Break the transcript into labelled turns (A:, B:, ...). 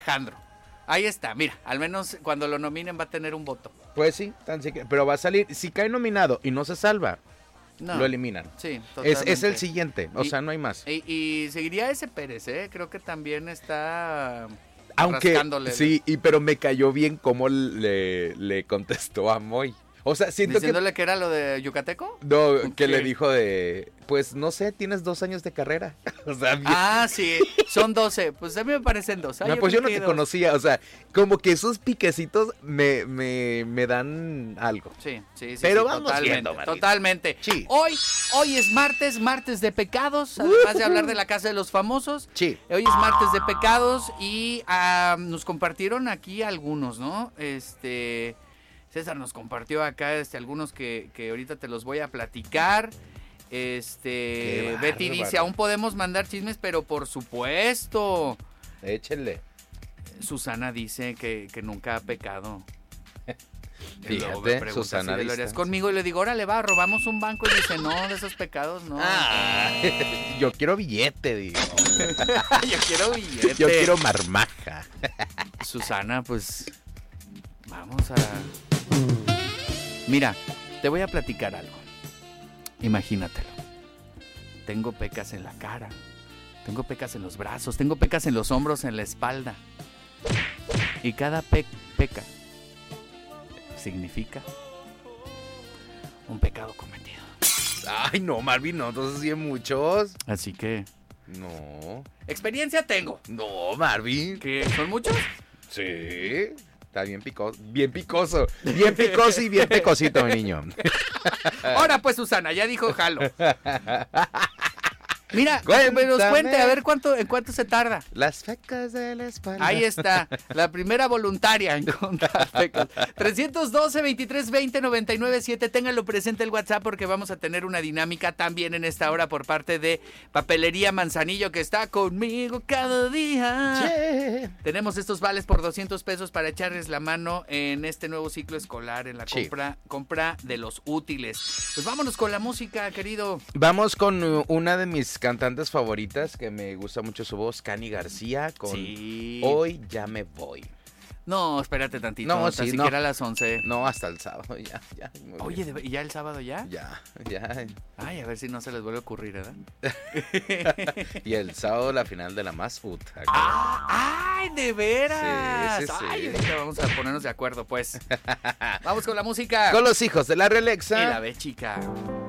A: Alejandro. Ahí está, mira, al menos cuando lo nominen va a tener un voto.
B: Pues sí, pero va a salir, si cae nominado y no se salva,
A: No.
B: lo eliminan.
A: Sí, totalmente.
B: Es el siguiente, o sea, no hay más.
A: Y seguiría ese Pérez, creo que también está
B: Aunque,
A: rascándole.
B: sí, pero me cayó bien cómo le contestó a Moy. O sea, siento
A: ¿Diciéndole que era lo de Yucateco?
B: No,
A: Okay.
B: que le dijo pues no sé, tienes 2 años de carrera. O sea, bien.
A: Ah, sí, son 12, pues a mí me parecen 12.
B: No, pues yo no te conocía, o sea, como que esos piquecitos me dan algo.
A: Sí,
B: pero
A: sí,
B: vamos viendo,
A: totalmente.
B: Sí.
A: Hoy es martes de pecados, además de hablar de la casa de los famosos.
B: Sí.
A: Hoy es martes de pecados y nos compartieron aquí algunos, ¿no? César nos compartió acá algunos que ahorita te los voy a platicar. Betty dice, aún podemos mandar chismes, pero por supuesto.
B: Échenle.
A: Susana dice que nunca ha pecado.
B: Fíjate, Susana
A: si lo harías conmigo y le digo, órale va, robamos un banco y dice, no, de esos pecados no.
B: Yo quiero billete, digo.
A: Yo quiero billete.
B: Yo quiero marmaja.
A: Susana, pues vamos a... Mira, te voy a platicar algo. Imagínatelo. Tengo pecas en la cara, tengo pecas en los brazos, tengo pecas en los hombros, en la espalda. Y cada peca significa un pecado cometido.
B: Ay, no, Marvin, no, entonces sí hay muchos.
A: Así que...
B: No.
A: Experiencia tengo.
B: No, Marvin.
A: ¿Qué? ¿Son muchos?
B: Sí. Está bien picoso. Bien picoso y bien pecosito, mi niño.
A: Ahora pues, Susana, ya dijo jalo. Mira, que nos cuente, a ver en cuánto se tarda.
B: Las fecas de la espalda.
A: Ahí está, la primera voluntaria en contar fecas. 312-2320-997, ténganlo presente el WhatsApp porque vamos a tener una dinámica también en esta hora por parte de Papelería Manzanillo, que está conmigo cada día.
B: Yeah.
A: Tenemos estos vales por 200 pesos para echarles la mano en este nuevo ciclo escolar, en la compra de los útiles. Pues vámonos con la música, querido.
B: Vamos con una de mis cantantes favoritas, que me gusta mucho su voz, Cani García, con Hoy ya me voy.
A: No, espérate tantito,
B: no,
A: tan siquiera a las 11.
B: No, hasta el sábado, ya.
A: Oye, ¿y ya el sábado ya?
B: Ya.
A: Ay, a ver si no se les vuelve a ocurrir, ¿verdad?
B: Y el sábado la final de la Más Ut.
A: ¡Ay, de veras!
B: Sí.
A: Ay, ahorita vamos a ponernos de acuerdo, pues. Vamos con la música.
B: Con los hijos de la Realexa.
A: Y la B chica.